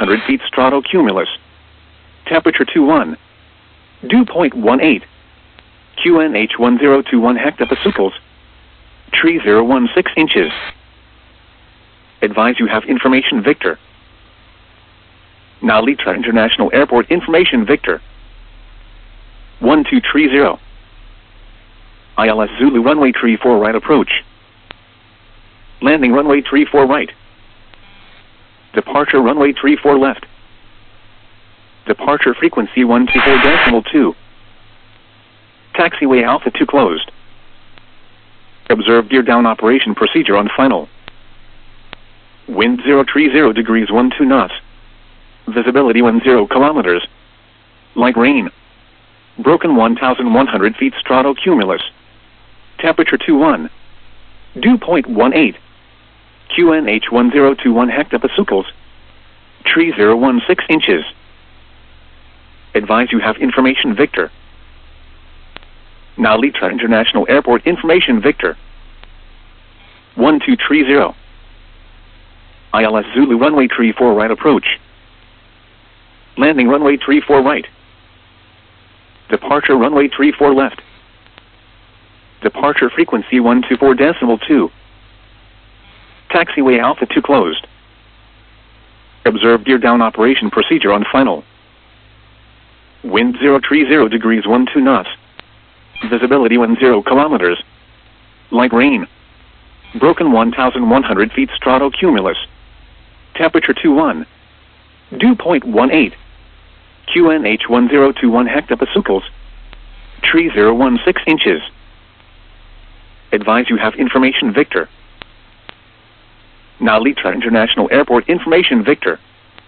100 feet stratocumulus. Temperature 21. Dew point 18. QNH 1021 hectopascals. Tree 016 inches. Advise you have information Victor. Now Litra International Airport information Victor. 1230. ILS Zulu runway 34 right approach. Landing runway 34 right. Departure runway 34 left. Departure frequency 124.2. Taxiway Alpha 2 closed. Observe gear down operation procedure on final. Wind 030 degrees 12 knots. Visibility 10 kilometers. Light rain. Broken 1,100 feet stratocumulus. Temperature 21. Dew point 18. QNH 1021 hectopascals. Tree 016 inches. Advise you have information Victor. Now Litra International Airport information Victor. 1230. ILS Zulu runway 34 right approach. Landing runway 34 right. Departure runway 34 left. Departure frequency 124.2. Taxiway Alpha 2 closed. Observe gear down operation procedure on final. Wind 030 degrees 12 knots. Visibility 10 kilometers. Light rain. Broken 1,100 feet stratocumulus. Temperature 21. Dew point 18. QNH 1021 hectopascals. Tree 016 inches. Advise you have information Victor. Now Litra International Airport information Victor.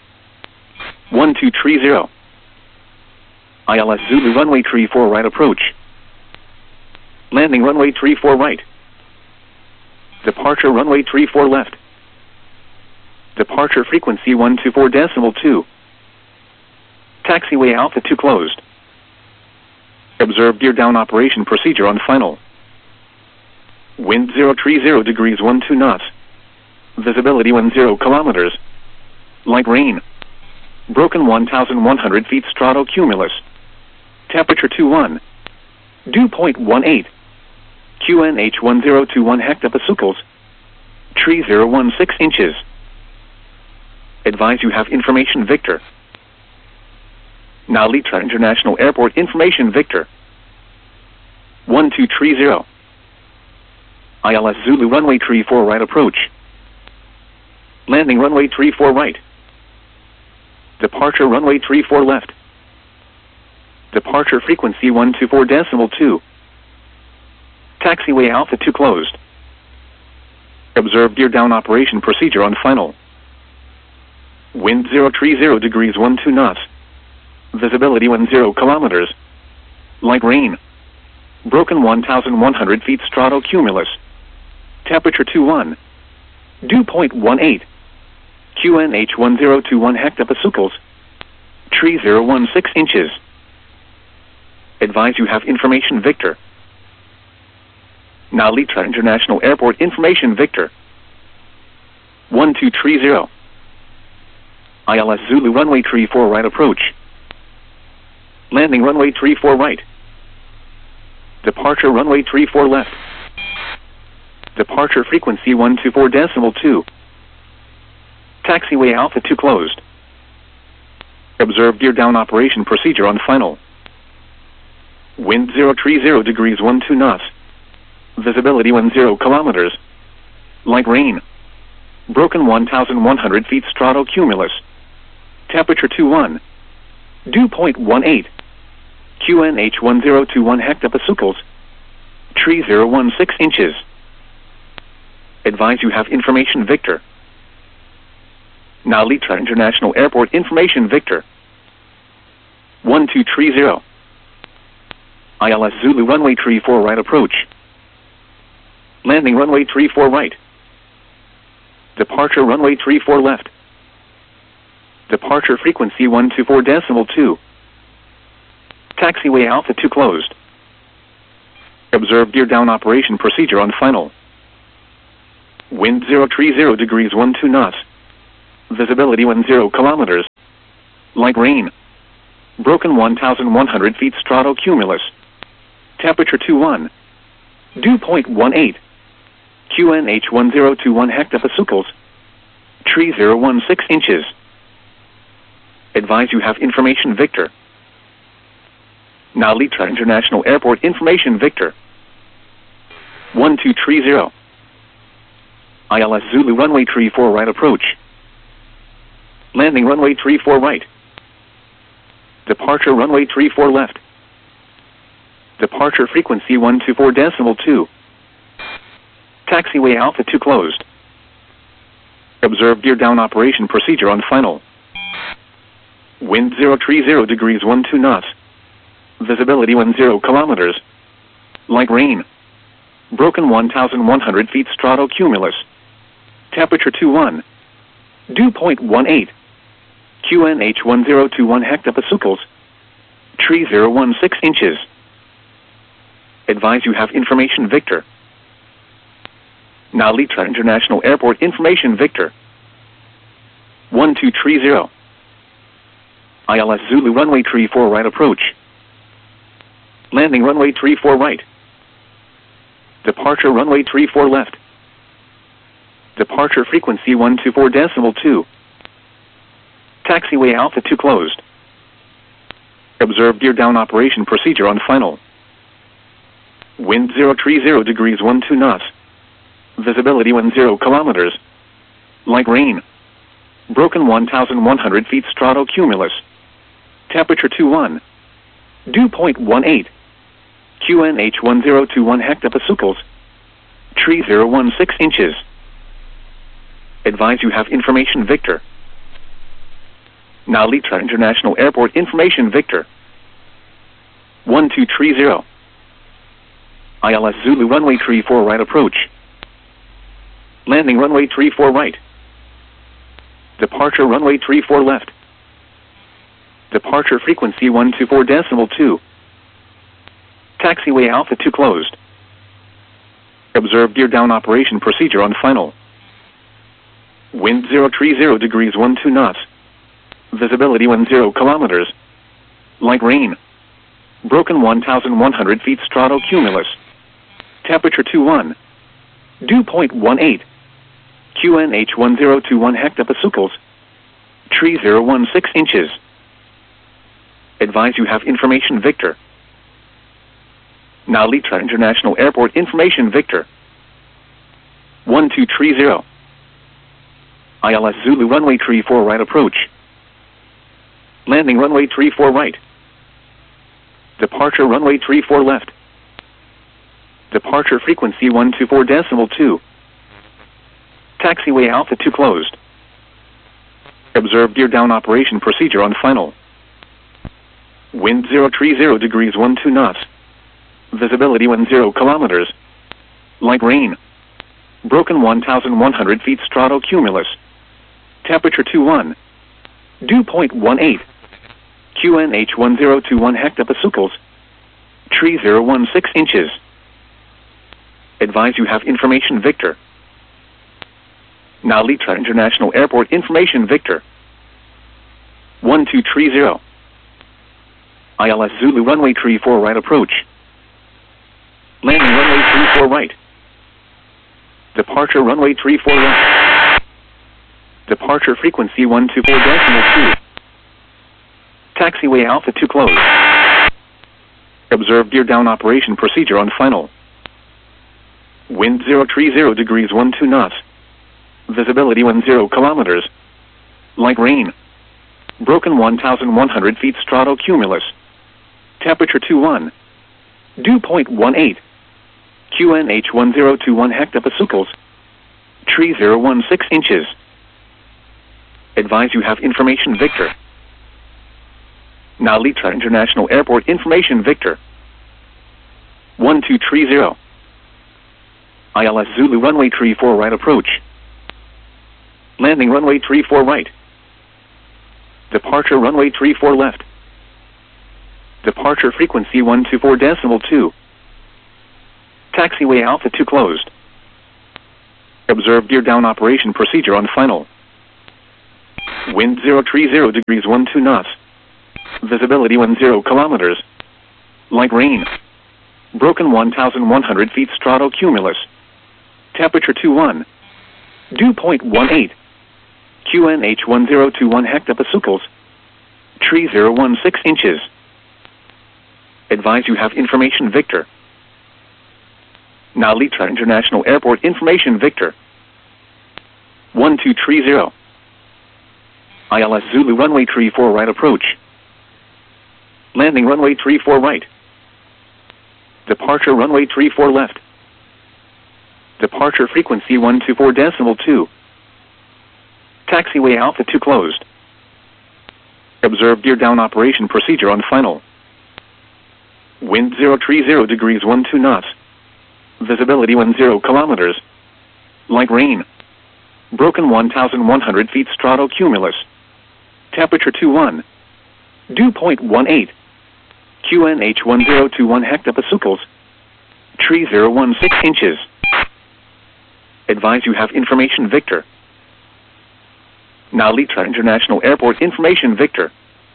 1230. ILS Zulu runway 34 right approach. Landing runway 34 right. Departure runway 34 left. Departure frequency 124.2. Taxiway Alpha 2 closed. Observe gear down operation procedure on final. Wind 030 degrees 12 knots. Visibility 10 kilometers. Light rain. Broken 1,100 feet stratocumulus. Temperature 21. Dew point 18. QNH 1021 hectopascals. Tree 016 inches. Advise you have information Victor. Now Litra International Airport information Victor. 1230. ILS Zulu runway 34 right approach. Landing runway 34 right. Departure runway 34 left. Departure frequency 124.2. Taxiway Alpha 2 closed. Observe gear down operation procedure on final. Wind 030 degrees 12 knots. Visibility 10 kilometers. Light rain. Broken 1,100 feet stratocumulus. Temperature 21. Dew point 18. QNH 1021 hectopascals. Tree 016 inches. Advise you have information Victor. Now Litra International Airport information Victor. 1230. ILS Zulu runway 34 right approach. Landing runway 34 right. Departure runway 34 left. Departure frequency 124.2. Taxiway Alpha 2 closed. Observe gear down operation procedure on final. Wind 030 degrees 12 knots. Visibility 10 kilometers. Light rain. Broken 1,100 feet stratocumulus. Temperature 21. Dew point 18. QNH 1021 hectopascals. Tree 016 inches. Advise you have information Victor. Now Litra International Airport information Victor. 1230. ILS Zulu runway 34 right approach. Landing runway 34 right. Departure runway 34 left. Departure frequency 124.2. Taxiway Alpha 2 closed. Observe gear down operation procedure on final. Wind 030 degrees 12 knots. Visibility 10 kilometers. Light rain. Broken 1,100 feet stratocumulus. Temperature 21. Dew point 18. QNH 1021 hectopascals. Tree 016 inches. Advise you have information Victor. Now Litra International Airport information Victor. 1230. ILS Zulu runway 34 right approach. Landing runway 34 right. Departure runway 34 left. Departure frequency 124.2. Taxiway Alpha 2 closed. Observe gear down operation procedure on final. Wind 030 degrees 12 knots. Visibility 10 kilometers. Light rain. Broken 1,100 feet stratocumulus. Temperature 21. Dew point 18. QNH 1021 hectopascals. Tree 016 inches. Advise you have information Victor. Now Litra International Airport information Victor. 1230. ILS Zulu runway 34 right approach. Landing runway 34 right. Departure runway 34 left. Departure frequency 124.2. Taxiway Alpha 2 closed. Observe gear down operation procedure on final. Wind 030 degrees 12 knots. Visibility 10 kilometers. Light rain. Broken 1,100 feet stratocumulus. Temperature 21. Dew point 18. QNH 1021 hectopascals. Tree 016 inches. Advise you have information Victor. Now Litra International Airport information Victor. 1230. ILS Zulu runway 34 right approach. Landing runway 34 right. Departure runway 34 left. Departure frequency 124.2. Taxiway Alpha 2 closed. Observe gear down operation procedure on final. Wind 030 degrees 12 knots. Visibility 10 kilometers. Light rain. Broken 1,100 feet stratocumulus. Temperature 21. Dew point 18. QNH 1021 hectopascals. Tree 016 inches. Advise you have information Victor. Now Litra International Airport information Victor. 1230. ILS Zulu runway 34 right approach. Landing runway 34 right. Departure runway 34 left. Departure frequency 124.2. Taxiway Alpha 2 closed. Observe gear down operation procedure on final. Wind 030 degrees 12 knots. Visibility 10 kilometers. Light rain. Broken 1,100 feet stratocumulus. Temperature 21. Dew point 18. QNH 1021 hectopascals. Tree 016 inches. Advise you have information Victor. Now Litra International Airport information Victor. 1230. ILS Zulu runway 34 right approach. Landing runway 34 right. Departure runway 34 left. Departure frequency 124.2. Taxiway Alpha 2 closed. Observe gear down operation procedure on final. Wind 030 degrees 12 knots. Visibility 10 kilometers. Light rain. Broken 1,100 feet stratocumulus. Temperature 21. Dew point 18. QNH 1021 hectopascals. Tree 016 inches. Advise you have information Victor. Now Litra International Airport information Victor. 1230. ILS Zulu runway 34 right approach. Landing runway 34 right. Departure runway 34 left. Departure frequency 124.2. Taxiway Alpha 2 closed. Observe gear down operation procedure on final. Wind 030 degrees 12 knots. Visibility 10 kilometers. Light rain. Broken 1,100 feet stratocumulus. Temperature 21. Dew point 18. QNH 1021 hectopascals. Tree 016 inches. Advise you have information Victor. Now Litra International Airport information Victor. 1230. ILS Zulu runway 34 right approach. Landing runway 34 right. Departure runway 34 left. Departure frequency 124.2. Taxiway Alpha 2 closed. Observe gear down operation procedure on final. Wind 030 degrees 12 knots. Visibility 10 kilometers. Light rain. Broken 1,100 feet stratocumulus. Temperature 21. Dew point 18. QNH 1021 hectopascals. Tree 016 inches. Advise you have information Victor. Now Litra International Airport information Victor.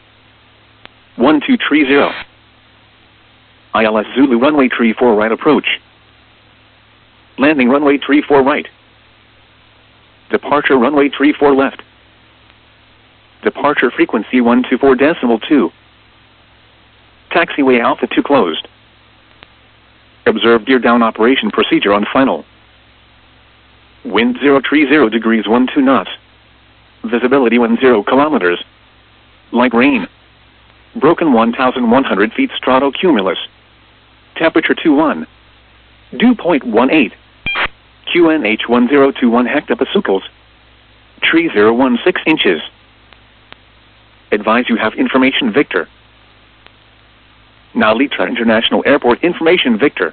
1230. ILS Zulu runway 34 right approach. Landing runway 34 right. Departure runway 34 left. Departure frequency 124.2. Taxiway Alpha 2 closed. Observe gear down operation procedure on final. Wind 030 degrees 12 knots. Visibility 10 kilometers. Light rain. Broken 1,100 feet stratocumulus. Temperature 21. Dew point 18. QNH 1021 hectopascals. Tree 016 inches. Advise you have information Victor. Now Litra International Airport information Victor.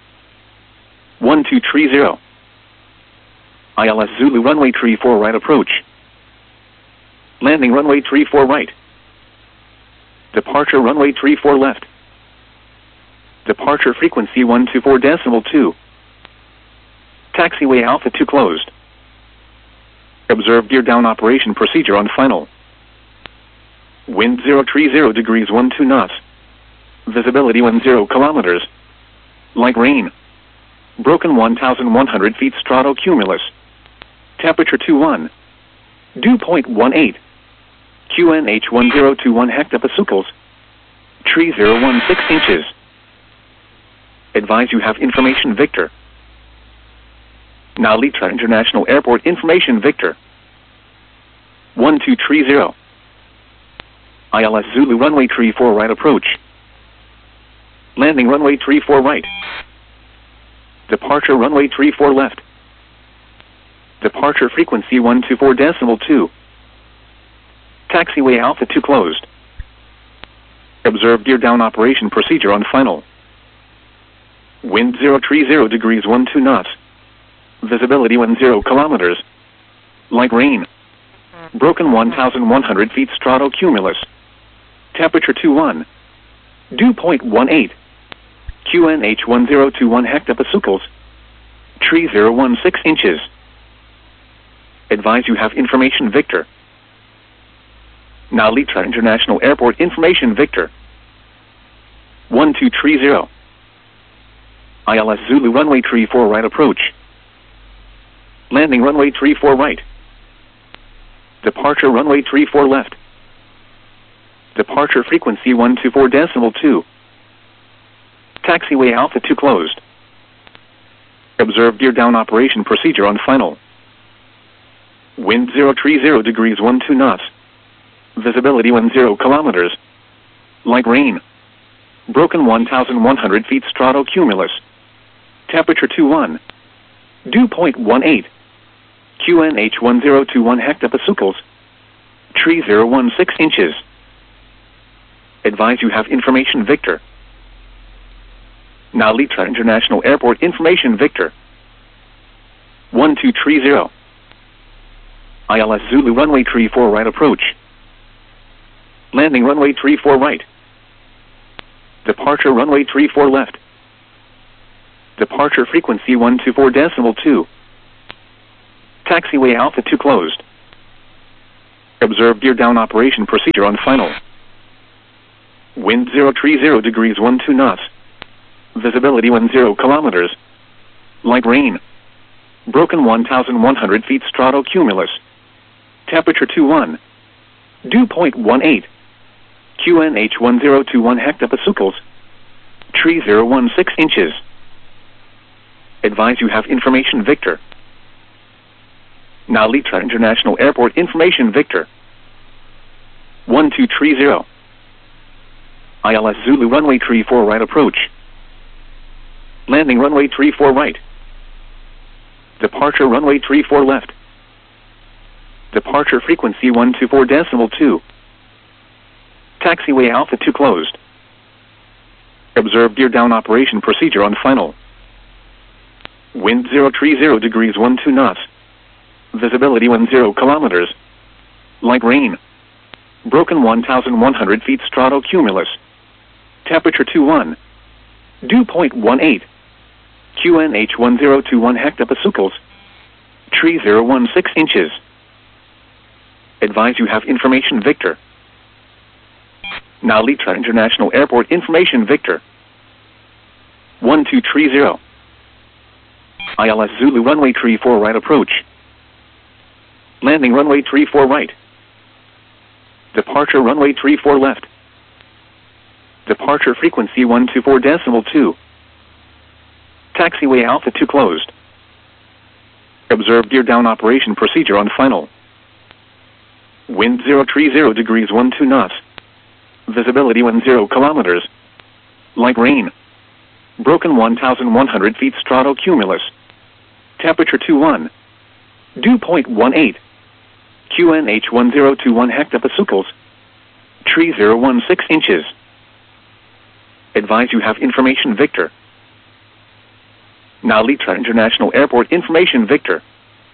1230. ILS Zulu runway 34 right approach. Landing runway 34 right. Departure runway 34 left. Departure frequency 124.2. Taxiway Alpha 2 closed. Observe gear down operation procedure on final. Wind 030 degrees 12 knots. Visibility 10 kilometers. Light rain. Broken 1,100 feet stratocumulus. Temperature 21. Dew point 18. QNH 1021 hectopascals. Tree 016 inches. Advise you have information Victor. Now Litra International Airport information Victor. 1230. ILS Zulu runway 34 right approach. Landing runway 34 right. Departure runway 34 left. Departure frequency 124.2. Taxiway Alpha 2 closed. Observe gear down operation procedure on final. Wind 030 degrees 12 knots. Visibility 10 kilometers. Light rain. Broken 1,100 feet stratocumulus. Temperature 21. Dew point 18. QNH 1021 hectopascals. Tree 016 inches. Advise you have information Victor. Now Litra International Airport information Victor. 1230. ILS Zulu runway 34 right approach. Landing runway 34 right. Departure runway 34 left. Departure frequency 124.2. Taxiway Alpha 2 closed. Observe gear down operation procedure on final. Wind 030 degrees 12 knots. Visibility 10 kilometers. Light rain. Broken 1,100 feet stratocumulus. Temperature 21. Dew point 18. QNH 1021 hectopascals. Tree 016 inches. Advise you have information Victor. Now Litra International Airport information Victor. 1230. ILS Zulu runway 34 right approach. Landing runway 34 right. Departure runway 34 left. Departure frequency 124.2. Taxiway Alpha 2 closed. Observe gear down operation procedure on final. Wind 030 degrees 12 knots. Visibility 10 kilometers. Light rain. Broken 1,100 feet stratocumulus. Temperature 21. Dew point 18. QNH 1021 hectopascals. Tree 016 inches. Advise you have information Victor. Now Litra International Airport information Victor. 1230. ILS Zulu runway 34 right approach. Landing runway 34 right. Departure runway 34 left. Departure frequency 124.2. Taxiway Alpha 2 closed. Observe gear down operation procedure on final. Wind 030 degrees 12 knots. Visibility 10 kilometers. Light rain. Broken 1,100 feet stratocumulus. Temperature 21. Dew point 18. QNH 1021 hectopascals. Tree 016 inches. Advise you have information Victor. Now Litra International Airport information Victor. 1230. ILS Zulu runway 34 right approach. Landing runway 34 right. Departure runway 34 left. Departure frequency 124.2. Taxiway Alpha 2 closed. Observe gear down operation procedure on final. Wind 030 degrees 12 knots. Visibility 10 kilometers. Light rain. Broken 1,100 feet stratocumulus. Temperature 21. Dew point 18. QNH 1021 hectopascals. Tree 016 inches. Advise you have information Victor. Now Litra International Airport information Victor.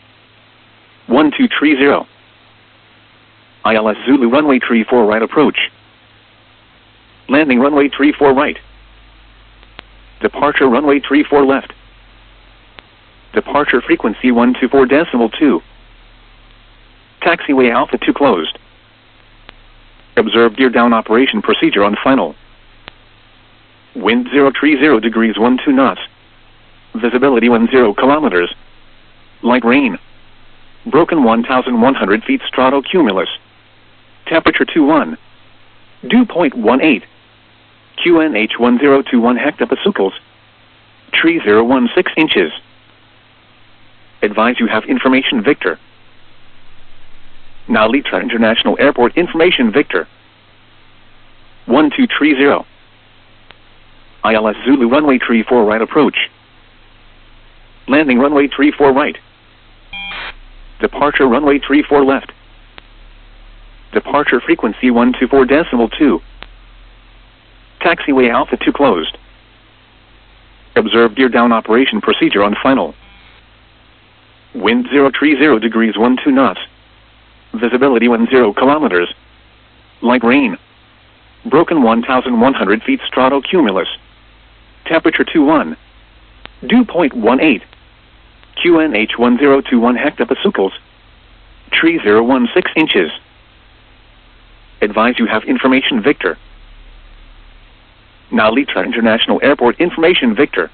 1230. ILS Zulu runway 34 right approach. Landing runway 34 right. Departure runway 34 left. Departure frequency 124.2. Taxiway Alpha 2 closed. Observe gear down operation procedure on final. Wind 030 degrees 12 knots. Visibility 10 kilometers. Light rain. Broken 1,100 feet stratocumulus. Temperature 21. Dew point 18. QNH 1021 hectopascals. Tree 016 inches. Advise you have information Victor. Now Litra International Airport information Victor. 1230. ILS Zulu runway 34 right approach. Landing runway 34 right. Departure runway 34 left. Departure frequency 124.2. Taxiway Alpha 2 closed. Observe gear down operation procedure on final. Wind 030 degrees 12 knots. Visibility 10 kilometers. Light rain. Broken 1,100 feet stratocumulus. Temperature 21. Dew point 18. QNH 1021 hectopascals. Tree 016 inches. Advise you have information Victor. Now Litra International Airport information Victor.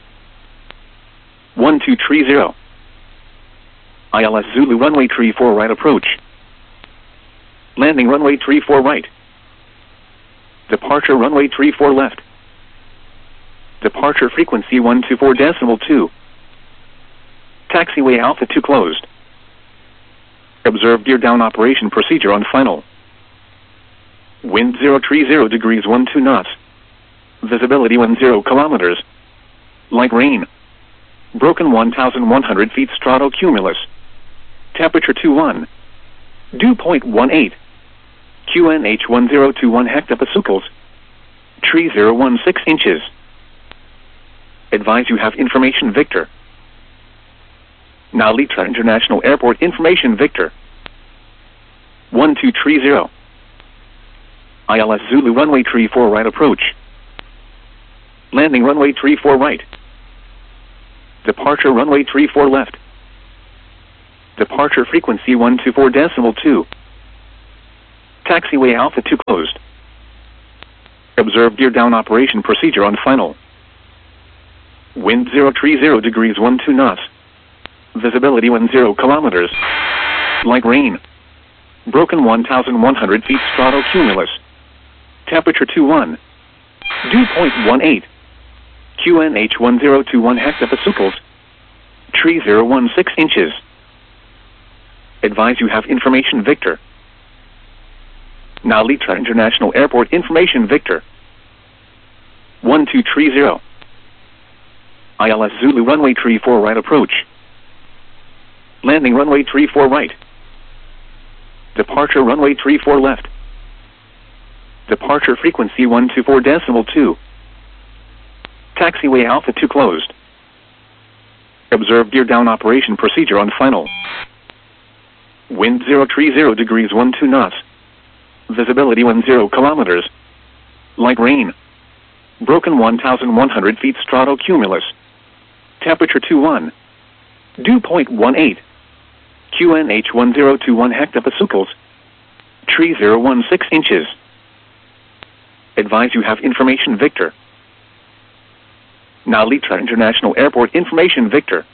1230. ILS Zulu runway 34 right approach. Landing runway 34 right. Departure runway 34 left. Departure frequency 124.2. Taxiway Alpha 2 closed. Observe gear down operation procedure on final. Wind 030 degrees 12 knots. Visibility 10 kilometers. Light rain. Broken 1,100 feet stratocumulus. Temperature 21. Dew point 18. QNH 1021 hectopascals. Tree 016 inches. Advise you have information Victor. Now Litra International Airport information Victor. 1230. ILS Zulu runway 34 right approach. Landing runway 34 right. Departure runway 34 left. Departure frequency 124.2. Taxiway Alpha 2 closed. Observe gear down operation procedure on final. Wind 030 degrees 12 knots. Visibility 10 kilometers. Light rain. Broken 1,100 feet strato cumulus. Temperature 21. Dew point 18. QNH 1021 hectopascals. Tree 016 inches. Advise you have information Victor. Now Litra International Airport information Victor. 1230. ILS Zulu runway 34 right approach. Landing runway 34 right. Departure runway 34 left. Departure frequency 124.2. Taxiway Alpha 2 closed. Observe gear down operation procedure on final. Wind 030 degrees 12 knots. Visibility 10 kilometers. Light rain. Broken 1,100 feet strato cumulus. Temperature 21. Dew point 18. QNH 1021 hectopascals. Tree 016 inches. Advise you have information Victor. Now Litra International Airport information Victor.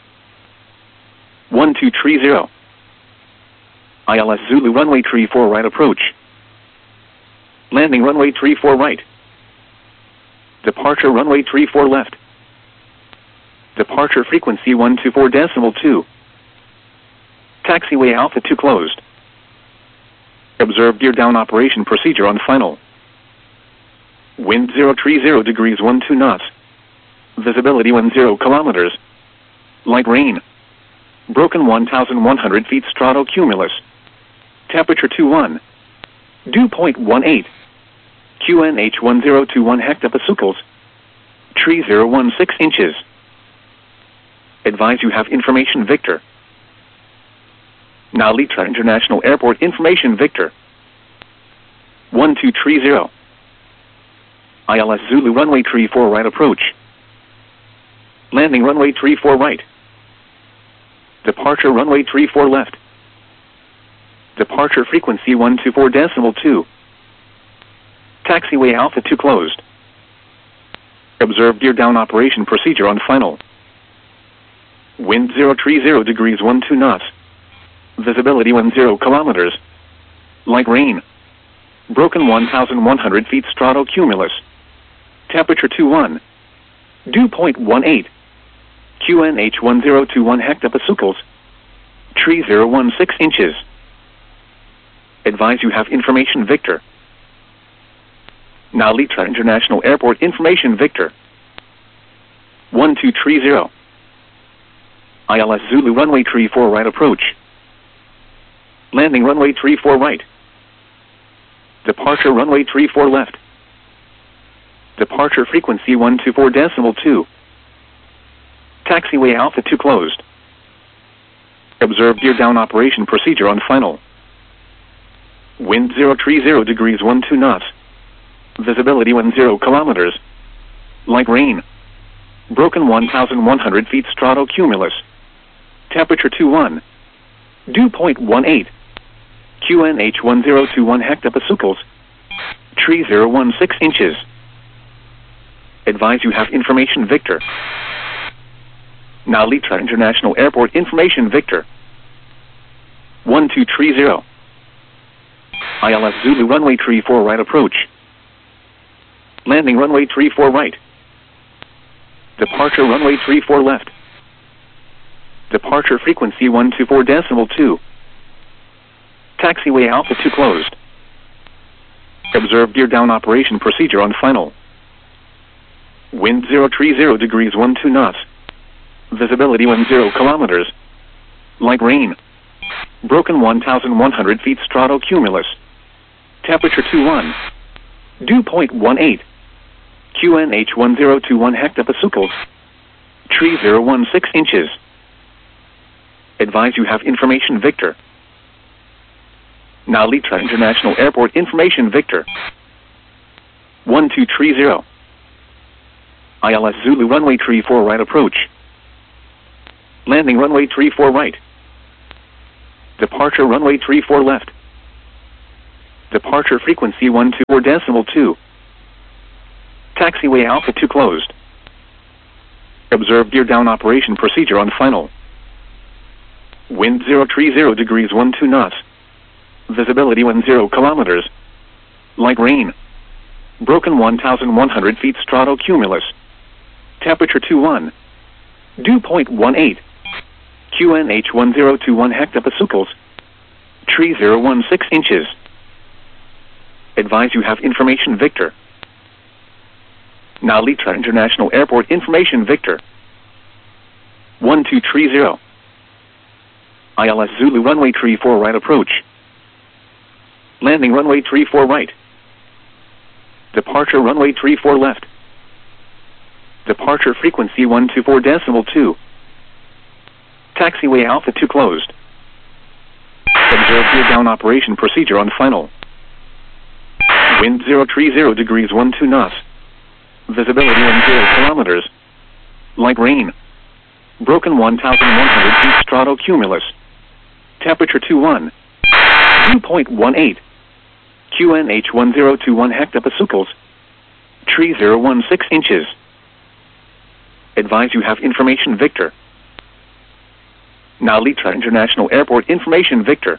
1230. ILS Zulu runway 34 right approach. Landing runway 34 right. Departure runway 34 left. Departure frequency 124.2. Taxiway Alpha 2 closed. Observe gear down operation procedure on final. Wind 030 degrees 12 knots. Visibility 10 kilometers. Light rain. Broken 1,100 feet strato cumulus. Temperature 21. Dew point 18. QNH 1021 hectopascals. Tree 016 inches. Advise you have information Victor. Now Litra International Airport information Victor. 1230. ILS Zulu runway 34 right approach. Landing runway 34 right. Departure runway 34 left. Departure frequency 124.2. Taxiway Alpha 2 closed. Observe gear down operation procedure on final. Wind 030 degrees 12 knots. Visibility 10 kilometers. Light rain. Broken 1,100 feet strato cumulus. Temperature 21. Dew point 18. QNH 1021 hectopascals. Tree 016 inches. Advise you have information Victor. Now Litra International Airport information Victor. 1230. ILS Zulu runway 34 right approach. Landing runway 34 right. Departure runway 34 left. Departure frequency 124.2. Taxiway Alpha 2 closed. Observe gear down operation procedure on final. Wind 030 degrees 12 knots. Visibility 10 kilometers. Light rain. Broken 1,100 feet strato cumulus. Temperature 21. Dew point 18. QNH 1021 hectopascals. Tree 016 inches. Advise you have information Victor. Now Litra International Airport information Victor. 1230. ILS Zulu runway 34 right approach. Landing runway 34 right. Departure runway 34 left. Departure frequency 124.2. Taxiway Alpha 2 closed. Observe gear down operation procedure on final. Wind 030 degrees 12 knots. Visibility 10 kilometers. Light rain. Broken 1,100 feet strato cumulus. Temperature 21. Dew point 18. QNH 1021 hectopascals. Tree 016 inches. Advise you have information Victor. Now Litra International Airport information Victor. 1230. ILS Zulu runway 34 right approach. Landing runway 34 right. Departure runway 34 left. Departure frequency 124.2. Taxiway Alpha 2 closed. Observe gear down operation procedure on final. Wind 030 degrees 12 knots. Visibility 10 kilometers. Light rain. Broken 1,100 feet stratocumulus. Temperature 21. Dew point 18. QNH 1021 hectopascals. Tree 016 inches. Advise you have information Victor. Now Litra International Airport information Victor. 1230. ILS Zulu runway 34 right approach. Landing runway 34 right. Departure runway 34 left. Departure frequency 124.2. Taxiway Alpha 2 closed. Observe gear down operation procedure on final. Wind 030 degrees 12 knots. Visibility 10 kilometers. Light rain. Broken 1,100 feet stratocumulus. Temperature 21. Dew point 18. QNH 1021 hectopascals. Tree 016 inches. Advise you have information Victor. Now Litra International Airport information Victor.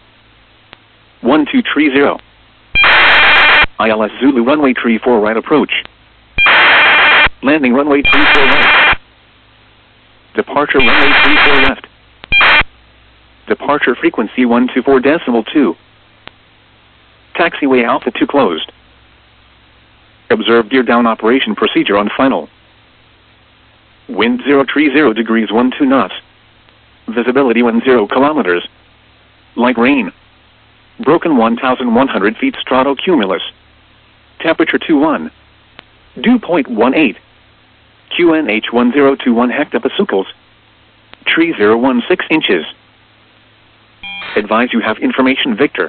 1230. ILS Zulu runway 34 right approach. Landing runway 34 right. Departure runway 34 left. Departure frequency 124.2. Taxiway Alpha 2 closed. Observe gear down operation procedure on final. Wind 030 degrees 12 knots. Visibility 10 kilometers. Light rain. Broken 1,100 feet stratocumulus. Temperature 21. Dew point 18. QNH 1021 hectopascals. Tree 016 inches. Advise you have information Victor.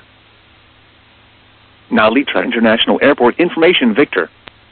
Now Litra International Airport information Victor.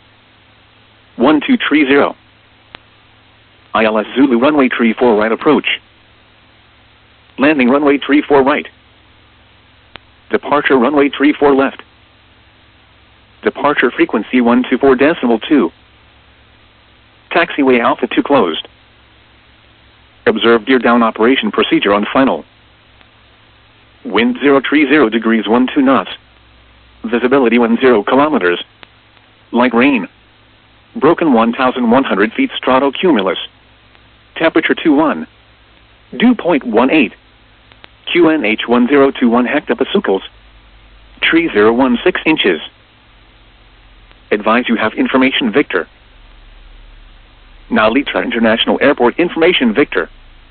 1230. ILS Zulu runway 34 right approach. Landing runway 34 right. Departure runway 34 left. Departure frequency 124.2. Taxiway Alpha 2 closed. Observe gear down operation procedure on final. Wind 030 degrees 12 knots. Visibility 10 kilometers. Light rain. Broken 1,100 feet stratocumulus. Temperature 21. Dew point 18. QNH 1021 hectopascals. Tree 016 inches. Advise you have information Victor. Now Litra International Airport information Victor.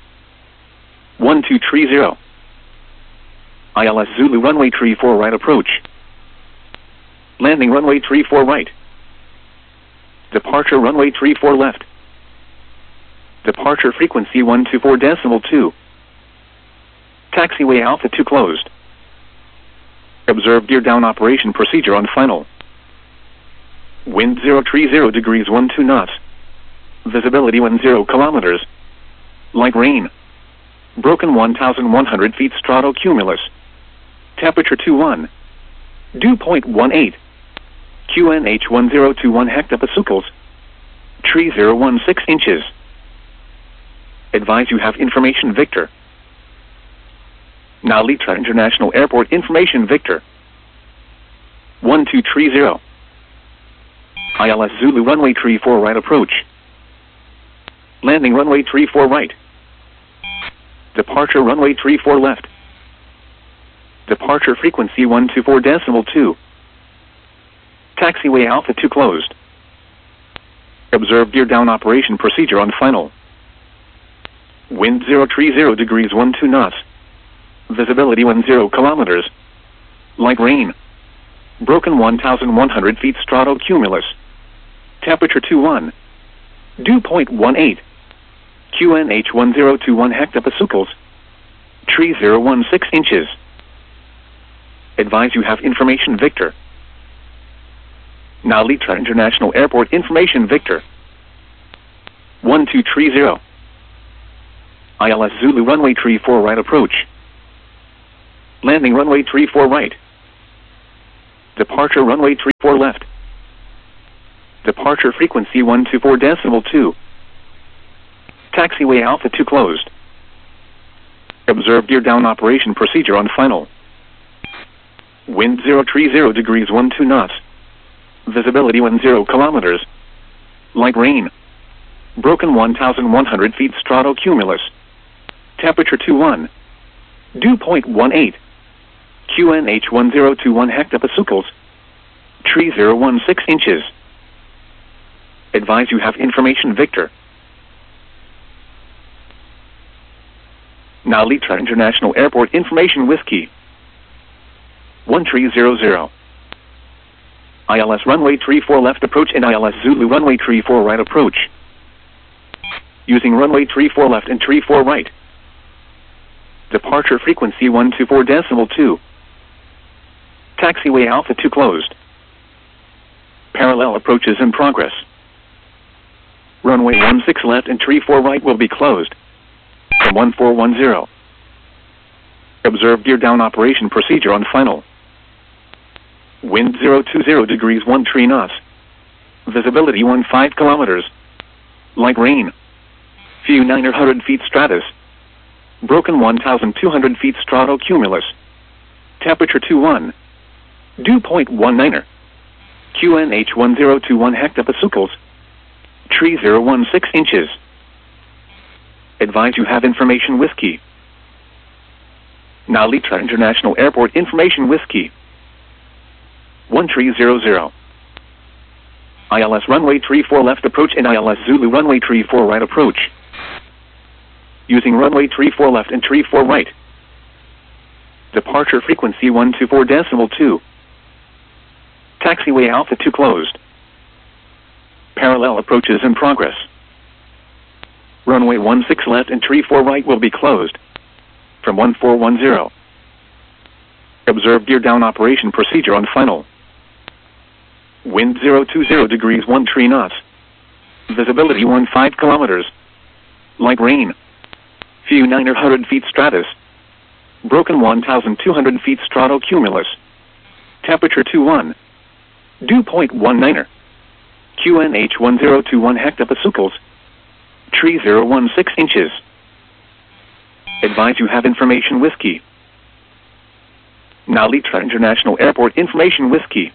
1230. ILS Zulu runway 34 right approach. Landing runway 34 right. Departure runway 34 left. Departure frequency 124.2. Taxiway Alpha 2 closed. Observe gear down operation procedure on final. Wind 030 degrees 12 knots. Visibility 10 kilometers. Light rain. Broken 1,100 feet stratocumulus. Temperature 21. Dew point 18. QNH 1021 hectopascals. Tree 016 inches. Advise you have information Victor. Now Litra International Airport information Victor. 1230. ILS Zulu runway 34 right approach. Landing runway 34 right. Departure runway 34 left. Departure frequency 124.2. Taxiway Alpha 2 closed. Observe gear down operation procedure on final. Wind 030 degrees 12 knots. Visibility 10 kilometers. Light rain. Broken 1,100 feet stratocumulus. Temperature 21. Dew point 18. QNH 1021 hectopascals. Tree 016 inches. Advise you have information Victor. Now Litra International Airport information Victor. 1230. ILS Zulu runway 34 right approach. Landing runway 34 right. Departure runway 34 left. Departure frequency 124.2. Taxiway Alpha 2 closed. Observe gear down operation procedure on final. Wind 030 degrees 12 knots. Visibility 10 kilometers. Light rain. Broken 1,100 feet stratocumulus. Temperature 21. Dew point 18. QNH 1021 hectopascals. Tree 016 inches. Advise you have information Victor. Nalitra International Airport Information Whiskey. 1300. ILS runway 34 left approach and ILS Zulu runway 34 right approach. Using runway 34 left and 34 right. Departure frequency 124.2. Taxiway Alpha 2 closed. Parallel approaches in progress. Runway 16 left and 34 right will be closed. From 1410. Observe gear down operation procedure on final. Wind 020 degrees 13 knots. Visibility 15 kilometers. Light rain. Few 900 feet stratus. Broken 1,200 feet stratocumulus. Temperature 21. Dew point 19. QNH 1021 hectopascals. Tree 016 inches. Advise you have information Whiskey. Nalitra International Airport Information Whiskey. 1300. ILS runway 34 left approach and ILS Zulu runway 34 right approach. Using runway 34 left and 34 right. Departure frequency 124.2. Taxiway Alpha 2 closed. Parallel approaches in progress. Runway 16 left and 34 right will be closed. From 1410. Observe gear down operation procedure on final. Wind 020 degrees 13 knots. Visibility 15 kilometers. Light rain. Few 900 feet stratus. Broken 1,200 feet stratocumulus. Temperature 21. Dew point 19. QNH 1021 hectopascals. Tree 016 inches. Advise you have information Whiskey. Nalitra International Airport Information Whiskey.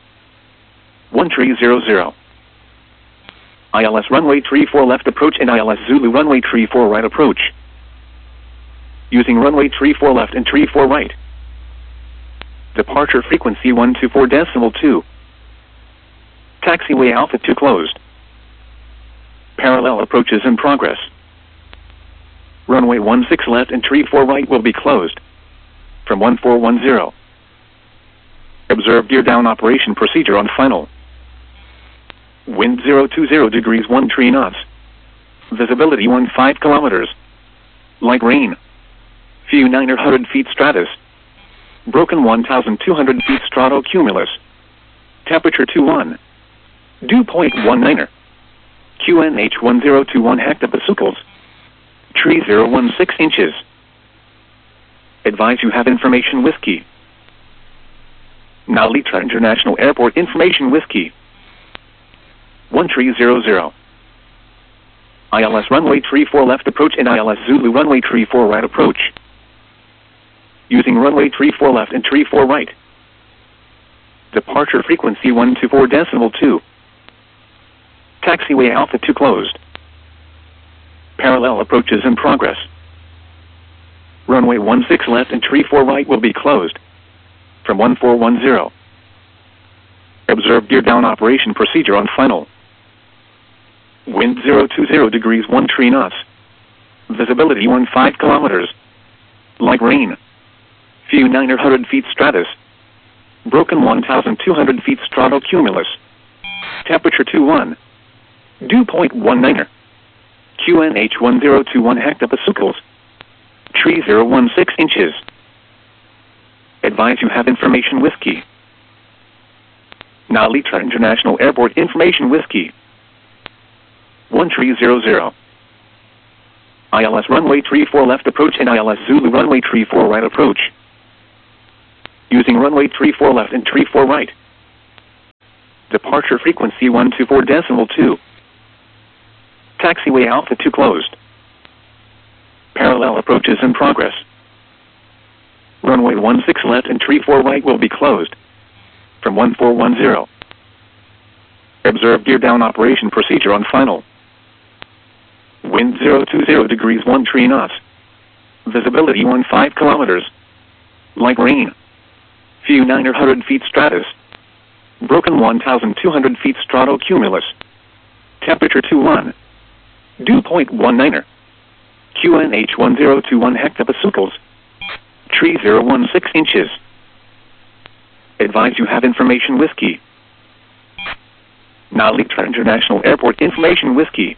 1300. ILS runway 34 left approach and ILS Zulu runway 34 right approach. Using runway 34 left and 34 right. Departure frequency 124.2. Taxiway Alpha 2 closed. Parallel approaches in progress. Runway 16 left and 34 right will be closed. From 1410. Observe gear down operation procedure on final. Wind 020 degrees 13 knots. Visibility 15 kilometers. Light rain. Few 900 feet stratus. Broken 1,200 feet stratocumulus. Temperature 21. Dew point 19. QNH 1021 hectopascals. Tree 016 inches. Advise you have information Whiskey. Nalitra International Airport Information Whiskey. 1300. ILS runway 34 left approach and ILS Zulu runway 34 right approach. Using runway 34 left and 34 right. Departure frequency 124.2. Taxiway Alpha 2 closed. Parallel approaches in progress. Runway 16 left and 34 right will be closed. From 1410. Observe gear down operation procedure on final. Wind 020 degrees 13 knots. Visibility 15 kilometers. Light rain. Few 900 feet stratus. Broken 1,200 feet stratocumulus. Temperature 21. Dew point 19. QNH 1021 hectopascals. Tree 016 inches. Advise you have information Whiskey. Nalitra International Airport Information Whiskey. 1300. ILS runway 34 left approach and ILS Zulu runway 34 right approach. Using runway 34 left and 34 right. Departure frequency 124.2. Taxiway Alpha 2 closed. Parallel approaches in progress. Runway 16 left and 34 right will be closed. From 1410. Observe gear down operation procedure on final. Wind 020 degrees 13 knots. Visibility 15 kilometers. Light rain. Few 900 feet stratus. Broken 1,200 feet stratocumulus. Temperature 21. Dew point 19er. QNH 1021 hectopascals. Tree 016 inches. Advise you have information whiskey. Narita International Airport information whiskey.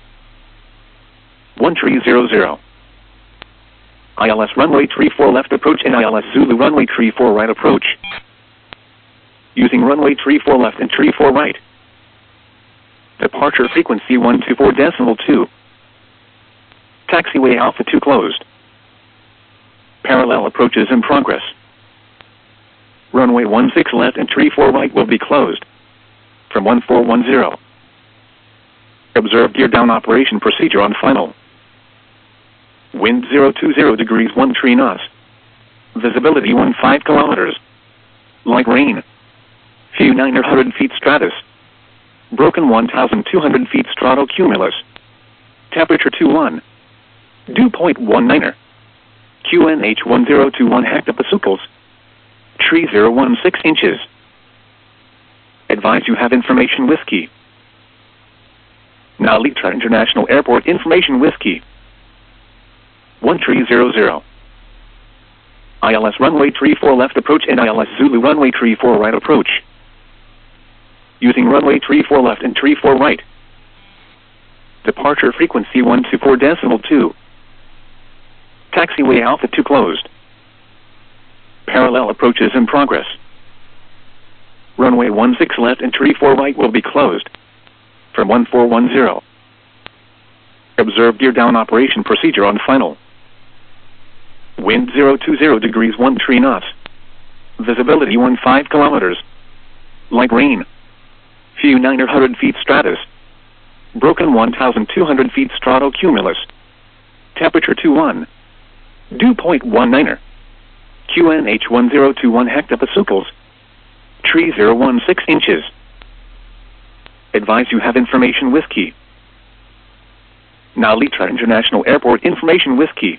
1300. ILS runway 34 left approach and ILS Zulu runway 34 right approach. Using runway 34 left and 34 right. Departure frequency 124.2. Taxiway Alpha 2 closed. Parallel approaches in progress. Runway 16 left and 34 right will be closed. From 1410. Observe gear down operation procedure on final. Wind 020 degrees 13 knots. Visibility 15 kilometers. Light rain. Few 900 feet stratus. Broken 1,200 feet stratocumulus. Temperature 21. Dew point 19er. QNH 1021 hectopascals. Tree 016 inches. Advise you have information whiskey. Narita International Airport information whiskey. 1300. ILS runway 34 left approach and ILS Zulu runway 34 right approach. Using runway 34 left and 34 right. Departure frequency 124.2. Taxiway Alpha 2 closed. Parallel approaches in progress. Runway 16 left and 34 right will be closed. From 1410. Observe gear down operation procedure on final. Wind 020 degrees 13 knots. Visibility 15 kilometers. Light rain. Few 900 feet stratus. Broken 1,200 feet stratocumulus. Temperature 21. Dew point 19er. QNH 1021 hectopascals. Tree 016 inches. Advise you have information whiskey. Narita International Airport information whiskey.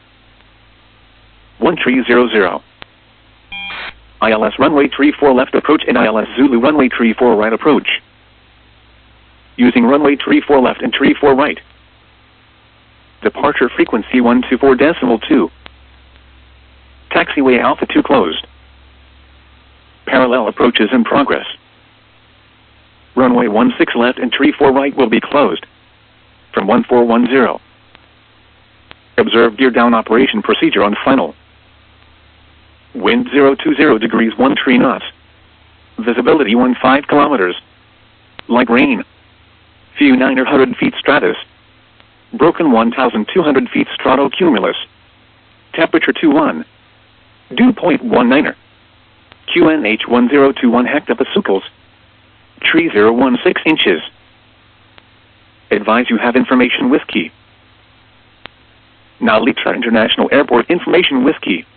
1300. ILS runway 34 left approach and ILS Zulu runway 34 right approach. Using runway 34 left and 34 right. Departure frequency 124.2. Taxiway Alpha 2 closed. Parallel approaches in progress. Runway 16 left and 34 right will be closed. From 1410. Observe gear down operation procedure on final. Wind 020 degrees 13 knots. Visibility 15 kilometers. Light rain. Few 900 feet stratus. Broken 1,200 feet stratocumulus. Temperature 21. Dew point 19er. QNH 1021 hectopascals. Tree 016 inches. Advise you have information whiskey. Narita International Airport information whiskey.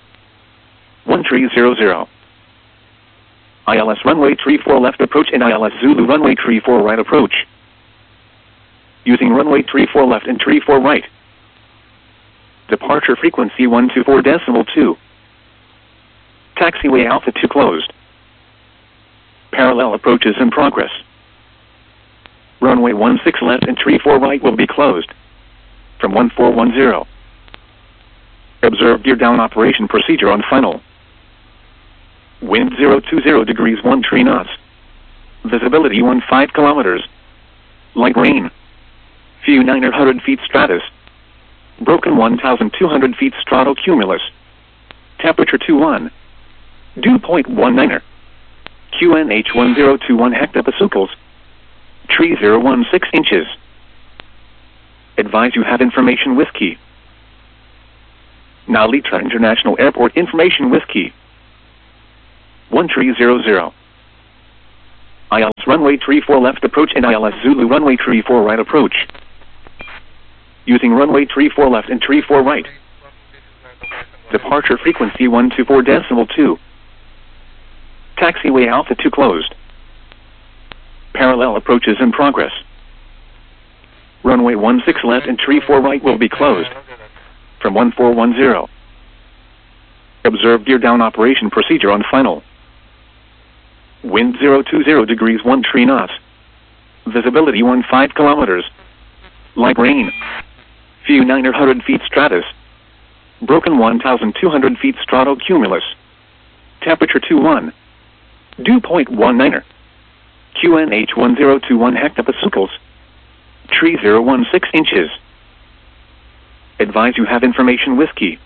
1300. ILS runway 34 left approach and ILS Zulu runway 34 right approach. Using runway 34 left and 34 right. Departure frequency 124.2. Taxiway Alpha 2 closed. Parallel approaches in progress. Runway 16 left and 34 right will be closed. From 1410. Observe gear down operation procedure on final. Wind 020 degrees 13 knots. Visibility 15 kilometers. Light rain. Few 900 feet stratus. Broken 1,200 feet stratocumulus. Temperature 21. Dew point 19er. QNH 1021 hectopascals. Tree 016 inches. Advise you have information whiskey. Narita International Airport information whiskey. 1300. ILS runway 34 left approach and ILS Zulu runway 34 right approach. Using runway 34 left and 34 right. Departure frequency 124.2. Taxiway Alpha 2 closed. Parallel approaches in progress. Runway 16 left and 34 right will be closed. From 1410. Observe gear down operation procedure on final. Wind 020 degrees 13 knots. Visibility 15 kilometers. Light rain. View 900 feet stratus. Broken 1,200 feet stratocumulus. Temperature 21. Dew point 19er. QNH 1021 hectopascals. Tree 016 inches. Advise you have information whiskey.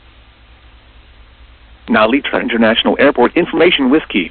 Now Litra International Airport information whiskey.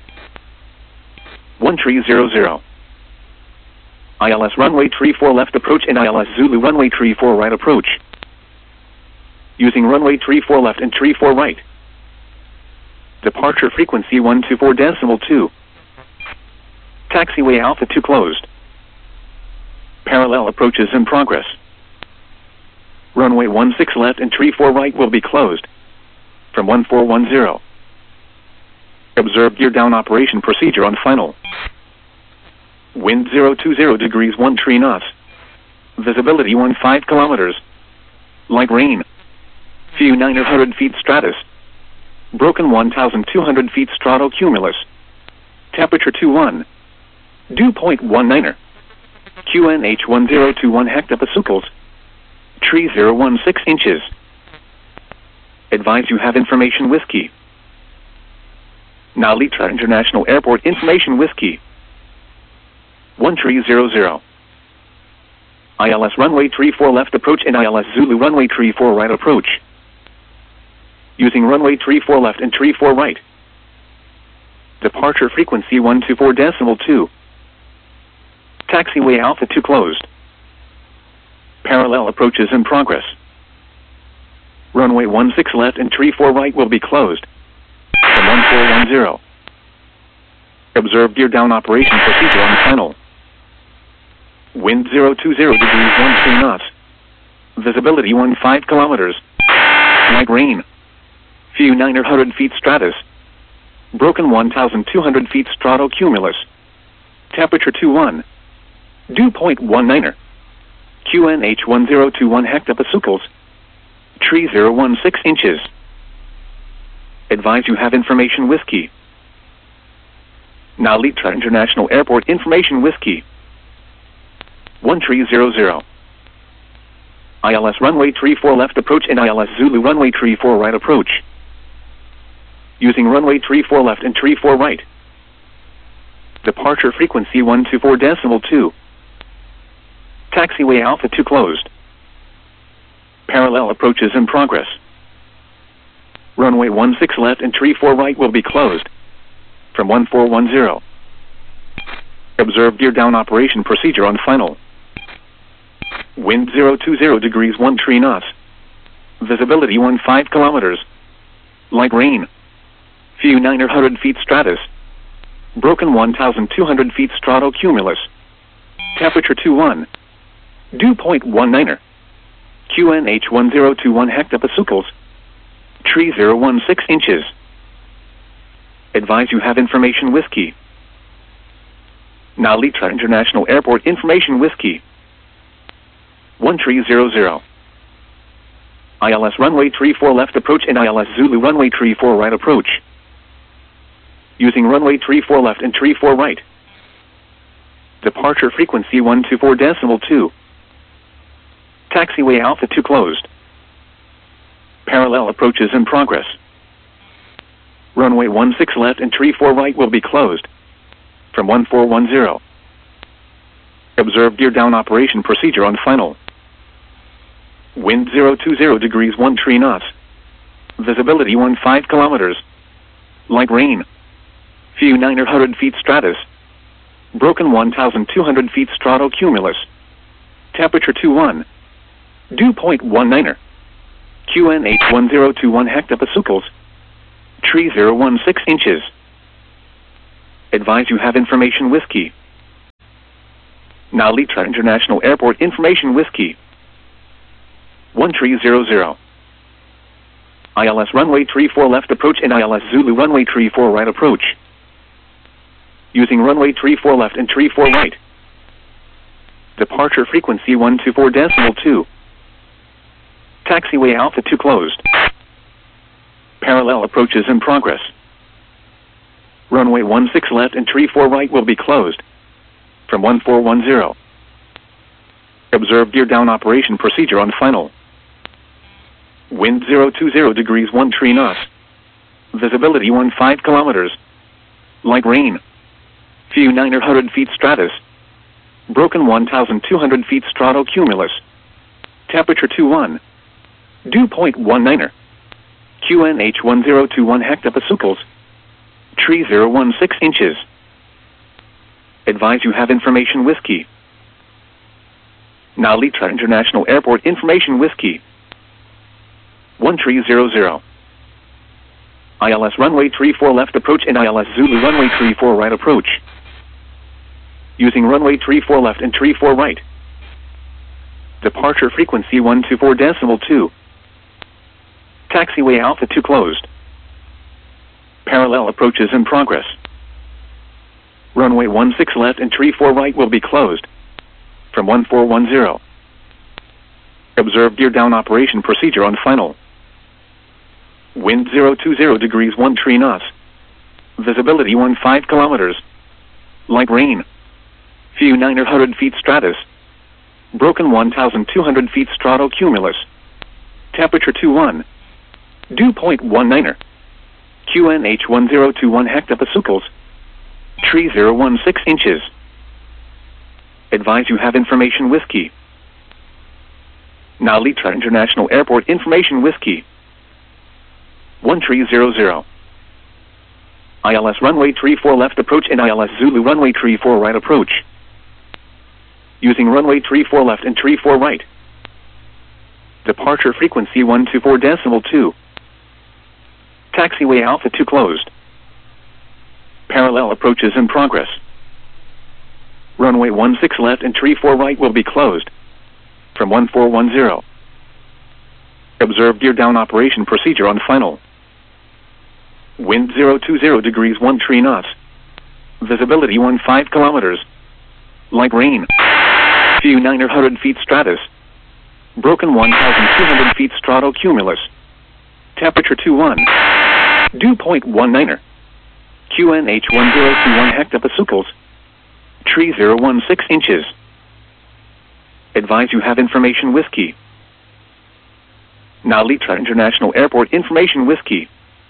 1300. ILS runway 34 left approach and ILS Zulu runway 34 right approach. Using runway 34 left and 34 right. Departure frequency 124.2. Taxiway Alpha 2 closed. Parallel approaches in progress. Runway 16 left and 34 right will be closed. From 1410. Observe gear down operation procedure on final. Wind 020 degrees 13 knots. Visibility 15 kilometers. Light rain. View 900 feet stratus. Broken 1,200 feet stratocumulus. Temperature 21. Dew point 19er. QNH 1021 hectopascals. Tree 016 inches. Advise you have information whiskey. Now Litra International Airport information whiskey. 1300. ILS runway 34 left approach and ILS Zulu runway 34 right approach. Using runway 34 left and 34 right. Departure frequency 124.2. Taxiway Alpha 2 closed. Parallel approaches in progress. Runway 16 left and 34 right will be closed. From 1410. Observe gear down operation procedure on final. Wind 020 degrees 13 knots. Visibility 15 kilometers. Light rain. View 900 feet stratus. Broken 1,200 feet stratocumulus. Temperature 21. Dew point 19er. QNH 1021 hectopascals. Tree 016 inches. Advise you have information whiskey. Now Litra International Airport information whiskey. 1300. ILS runway 34 left approach and ILS Zulu runway 34 right approach. Using runway 34 left and 34 right. Departure frequency 124.2. Taxiway Alpha 2 closed. Parallel approaches in progress. Runway 16 left and 34 right will be closed. From 1410. Observe gear down operation procedure on final. Wind 020 degrees 13 knots. Visibility 15 kilometers. Light rain. View 900 feet stratus. Broken 1,200 feet stratocumulus. Temperature 21. Dew point 19er. QNH 1021 hectopascals. Tree 016 inches. Advise you have information whiskey. Now Litra International Airport information whiskey. 1300. ILS runway 34 left approach and ILS Zulu runway 34 right approach. Using runway 34 left and 34 right. Departure frequency 124.2. Taxiway Alpha 2 closed. Parallel approaches in progress. Runway 16 left and 34 right will be closed. From 1410. Observe gear down operation procedure on final. Wind 020 degrees 13 knots. Visibility 15 kilometers. Light rain. View 900 feet stratus. Broken 1,200 feet stratocumulus. Temperature 21. Dew point 19er. QNH 1021 hectopascals. Tree 016 inches. Advise you have information whiskey. Now Litra International Airport information whiskey. 1300. ILS runway 34 left approach and ILS Zulu runway 34 right approach. Using runway 34 left and 34 right. Departure frequency 124.2. Taxiway Alpha 2 closed. Parallel approaches in progress. Runway 16 left and 34 right will be closed. From 1410. Observe gear down operation procedure on final. Wind 020 degrees 13 knots. Visibility 15 kilometers. Light rain. Few 900 feet stratus. Broken 1,200 feet stratocumulus. Temperature 21. Dew point 19er. QNH 1021 hectopascals. Tree 016 inches. Advise you have information whiskey. Now Litra International Airport information whiskey. 1300. ILS runway 34 left approach and ILS Zulu runway 34 right approach. Using runway 34 left and 34 right. Departure frequency 124.2. Taxiway Alpha 2 closed. Parallel approaches in progress. Runway 16 left and 34 right will be closed. From 1410. Observe gear down operation procedure on final. Wind 020 degrees 13 knots. Visibility 15 kilometers. Light rain. Few 900 feet stratus. Broken 1,200 feet stratocumulus. Temperature 21. Dew point 19er. QNH 1021 hectopascals. Tree 016 inches. Advise you have information whiskey. Now Litra International Airport information whiskey. 1300. ILS runway 34 left approach and ILS Zulu runway 34 right approach. Using runway 34 left and 34 right. Departure frequency 124.2. Taxiway Alpha 2 closed. Parallel approaches in progress. Runway 16 left and 34 right will be closed. From 1410. Observe gear down operation procedure on final. Wind 020 degrees 13 knots. Visibility 15 kilometers. Light rain. Few 900 feet stratus. Broken 1,200 feet stratocumulus. Temperature 21. Dew point 19er. QNH 1021 hectopascals. Tree 016 inches. Advise you have information whiskey. Now Litra International Airport information whiskey.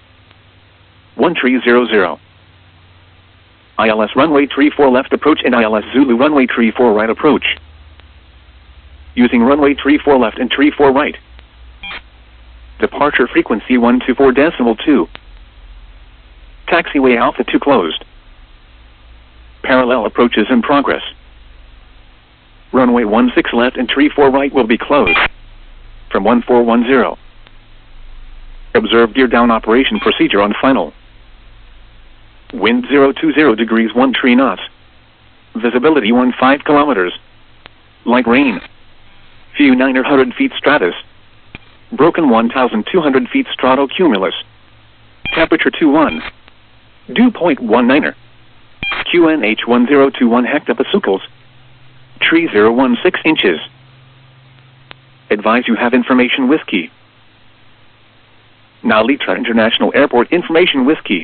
1300. ILS runway 34 left approach and ILS Zulu runway 34 right approach. Using runway 34 left and 34 right. Departure frequency 124.2. Taxiway Alpha 2 closed. Parallel approaches in progress. Runway 16 left and 34 right will be closed. From 1410. Observe gear down operation procedure on final. Wind 020 degrees 13 knots. Visibility 15 kilometers. Light rain. Few 900 feet stratus. Broken 1,200 feet stratocumulus. Temperature 21. Dew point 19er. QNH 1021 hectopascals. Tree 016 inches. Advise you have information whiskey. Now Litra International Airport information whiskey.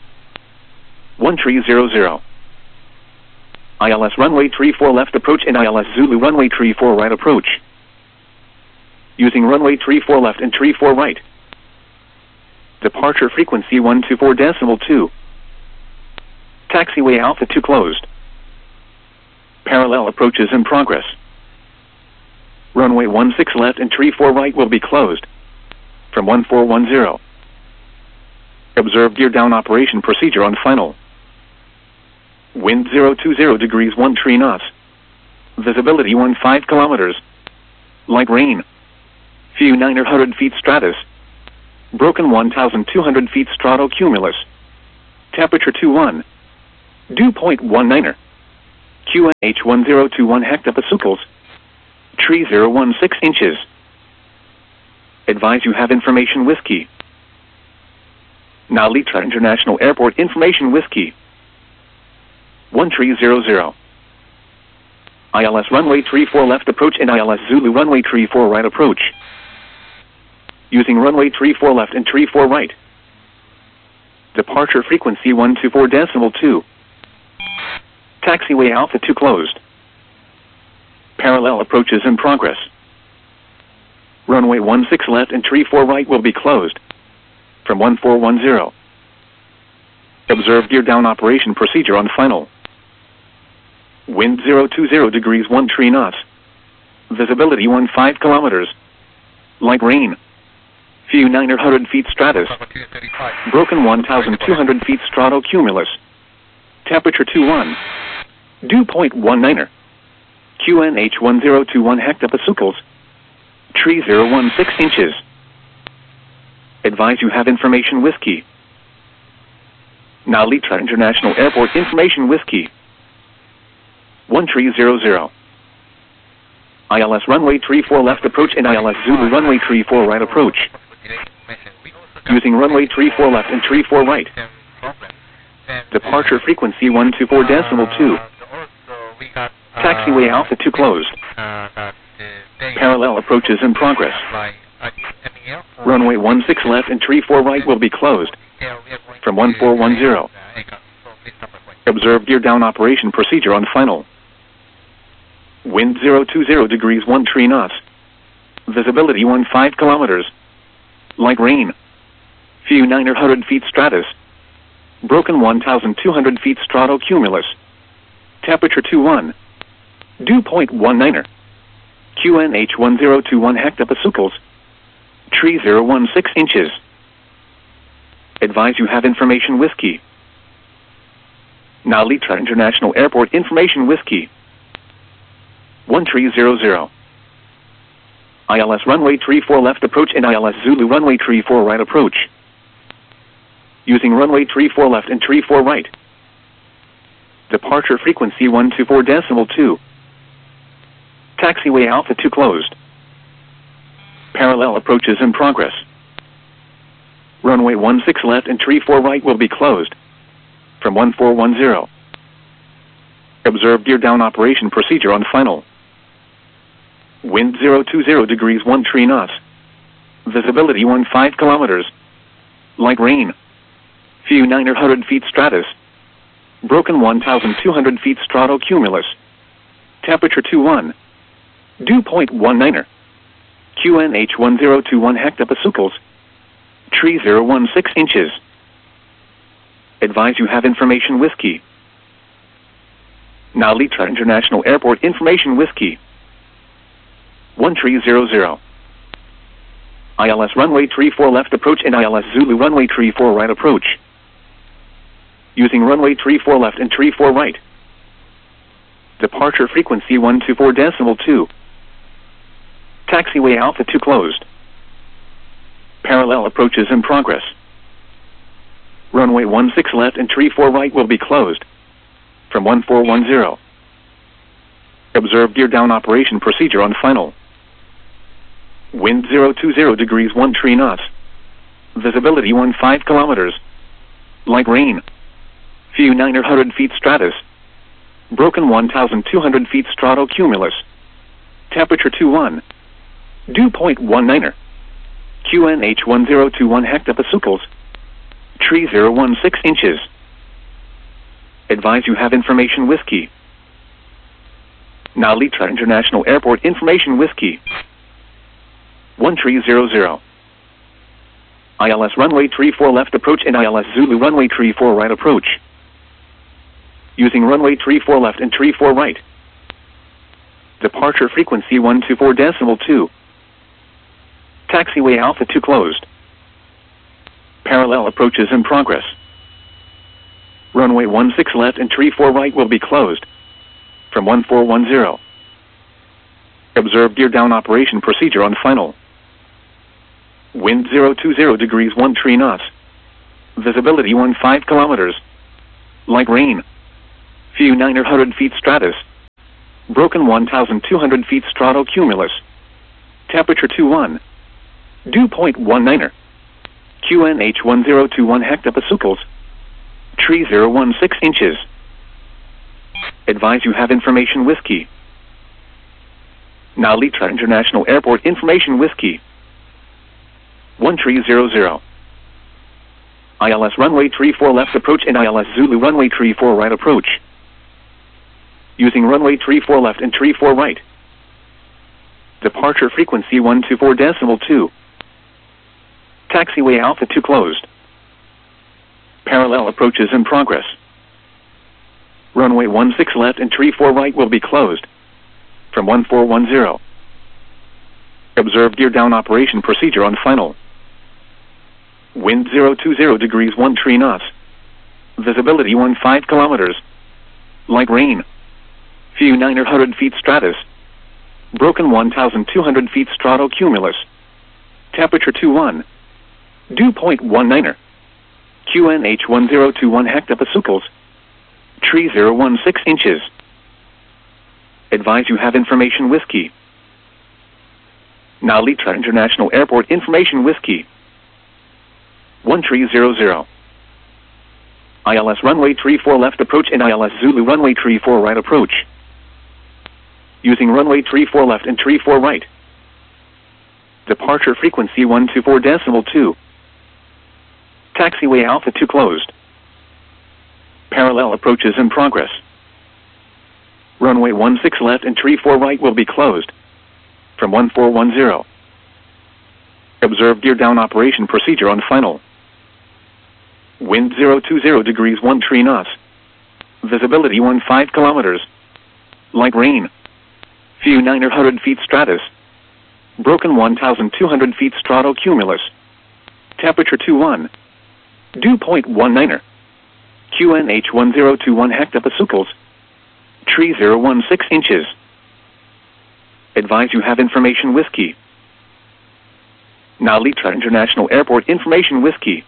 1300. ILS runway 34 left approach and ILS Zulu runway 34 right approach. Using runway 34 left and 34 right. Departure frequency 124.2. Taxiway Alpha 2 closed. Parallel approaches in progress. Runway 16 left and 34 right will be closed. From 1410. Observe gear down operation procedure on final. Wind 020 degrees 13 knots. Visibility 15 kilometers. Light rain. Few 900 feet stratus. Broken 1,200 feet stratocumulus. Temperature 21. Dew point 19er. QNH 1021 hectopascals. Tree 016 inches. Advise you have information whiskey. Now Litra International Airport information whiskey. 1300. ILS runway 34 left approach and ILS Zulu runway 34 right approach. Using runway 34 left and 34 right. Departure frequency 124.2. Taxiway Alpha 2 closed. Parallel approaches in progress. Runway 16 left and 34 right will be closed. From 1410. Observe gear down operation procedure on final. Wind 020 degrees 13 knots. Visibility 15 kilometers. Light rain. Few 900 feet stratus. Broken 1,200 feet stratocumulus. Temperature 21. Dew point 19er. QNH 1021 hectopascals. Tree 016 inches. Advise you have information whiskey. Now Litra International Airport information whiskey. 1300. ILS runway 34 left approach and ILS Zulu runway 34 right approach. Using runway 34 left and 34 right. Departure frequency 124.2. Taxiway Alpha 2 closed. Parallel approaches in progress. Runway 16 left and 34 right will be closed. From 1410. Observe gear down operation procedure on final. Wind 020 degrees 13 knots. Visibility 15 kilometers. Light rain. Few 900 feet stratus. Broken 1,200 feet stratocumulus. Temperature 21. Dew point 19er. QNH 1021 hectopascals. Tree 016 inches. Advise you have information whiskey. Now Litra International Airport information whiskey. 1300. ILS runway 34 left approach and ILS Zulu runway 34 right approach. Using runway 34 left and 34 right. Departure frequency 124.2. Taxiway Alpha 2 closed. Parallel approaches in progress. Runway 16 left and 34 right will be closed. From 1410. Observe gear down operation procedure on final. Wind 020 degrees 13 knots. Visibility 15 kilometers. Light rain. Few 900 feet stratus. Broken 1,200 feet stratocumulus. Temperature 21. Dew point 19er. QNH 1021 hectopascals. Tree 016 inches. Advise you have information whiskey. Now Litra International Airport information whiskey. 1300. ILS runway 34 left approach and ILS Zulu runway 34 right approach. Using runway 34 left and 34 right. Departure frequency 124.2. Taxiway Alpha 2 closed. Parallel approaches in progress. Runway 16 left and 34 right will be closed. From 1410. Observe gear down operation procedure on final. Wind 020 degrees 13 knots. Visibility 15 kilometers. Light rain. Few 900 feet stratus. Broken 1,200 feet stratocumulus. Temperature 21. Dew point 19er. QNH 1021 hectopascals. Tree 016 inches. Advise you have information whiskey. Now Litra International Airport information whiskey. 1300. ILS runway 34 left approach and ILS Zulu runway 34 right approach. Using runway 34 left and 34 right. Departure frequency 124.2. Taxiway Alpha 2 closed. Parallel approaches in progress. Runway 16 left and 34 right will be closed. From 1410. Observe gear down operation procedure on final. Wind 020 degrees 13 knots. Visibility 15 kilometers. Light rain. View 900 feet stratus. Broken 1,200 feet stratocumulus. Temperature 21. Dew point 19er. QNH 1021 hectopascals. Tree 016 inches. Advise you have information whiskey. Now Litra International Airport information whiskey. 1300. ILS runway 34 left approach and ILS Zulu runway 34 right approach. Using runway 34 left and 34 right. Departure frequency 124.2. Taxiway Alpha 2 closed. Parallel approaches in progress. Runway 16 left and 34 right will be closed. From 1410. Observe gear down operation procedure on final. Wind 020 degrees 13 knots. Visibility 15 kilometers. Light rain. View 900 feet stratus. Broken 1,200 feet stratocumulus. Temperature 21. Dew point 19er. QNH 1021 hectopascals. Tree 016 inches. Advise you have information whiskey. Now Litra International Airport information whiskey. 1300. ILS runway 34 left approach and ILS Zulu runway 34 right approach. Using runway 34 left and 34 right. Departure frequency 124.2. Taxiway Alpha 2 closed. Parallel approaches in progress. Runway 16 left and 34 right will be closed. From 1410. Observe gear down operation procedure on final. Wind 020 degrees 13 knots. Visibility 15 kilometers. Light rain. View 900 feet stratus. Broken 1,200 feet stratocumulus. Temperature 21. Dew point 19er. QNH 1021 hectopascals. Tree 016 inches. Advise you have information whiskey. Now Litra International Airport information whiskey.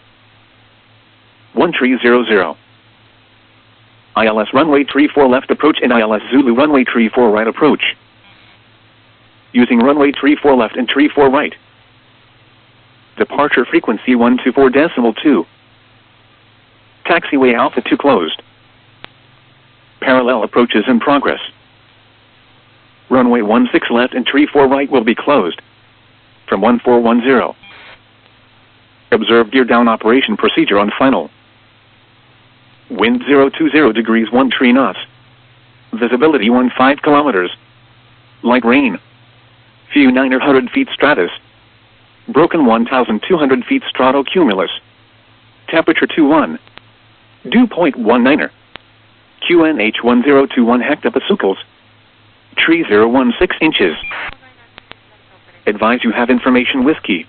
1300. ILS runway 34 left approach and ILS Zulu runway 34 right approach. Using runway 34 left and 34 right. Departure frequency 124.2. Taxiway Alpha 2 closed. Parallel approaches in progress. Runway 16 left and 34 right will be closed. From 1410. Observe gear down operation procedure on final. Wind 020 degrees 13 knots. Visibility 15 kilometers. Light rain. View 900 feet stratus. Broken 1,200 feet stratocumulus. Temperature 21. Dew point 19er. QNH 1021 hectopascals. Tree 016 inches. Advise you have information whiskey.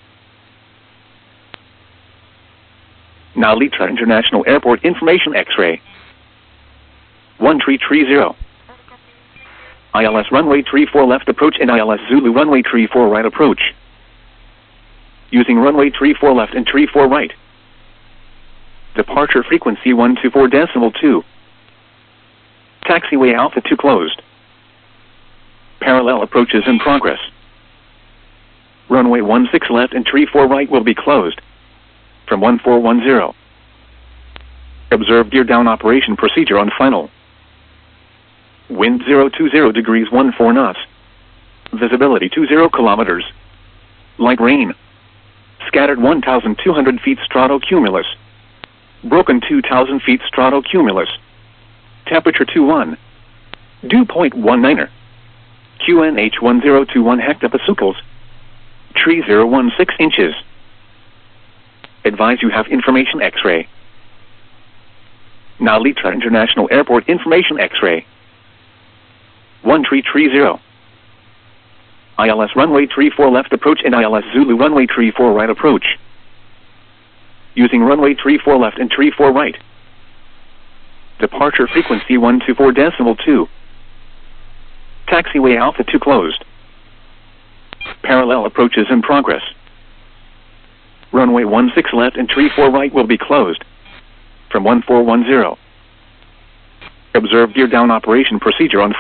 Now Litra International Airport information X-ray. 1330. ILS runway 34 left approach and ILS Zulu runway 34 right approach. Using runway 34 left and 34 right. Departure frequency 124.2. Taxiway Alpha 2 closed. Parallel approaches in progress. Runway 16 left and 34 right will be closed. From 1410. Observe gear down operation procedure on final. Wind 020 degrees 14 knots. Visibility 20 kilometers. Light rain. Scattered 1,200 feet stratocumulus. Broken 2,000 feet stratocumulus. Temperature 21. Dew point 19er. QNH 1021 hectopascals. Tree 016 inches. Advise you have information X-ray. Now Litra International Airport information X-ray. 1330. ILS runway 34 left approach and ILS Zulu runway 34 right approach. Using runway 34 left and 34 right. Departure frequency 124.2. Taxiway Alpha 2 closed. Parallel approaches in progress. Runway 16 left and 34 right will be closed. From 1410. Observe gear down operation procedure on